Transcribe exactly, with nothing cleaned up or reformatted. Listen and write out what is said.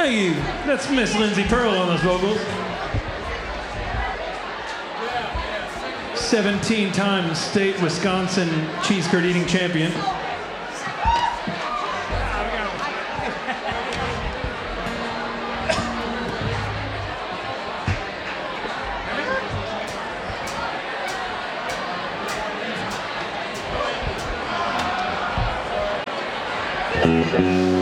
Thank you. That's Miss Lindsay Pearl on those vocals. seventeen times state Wisconsin cheese curd eating champion. Thank you.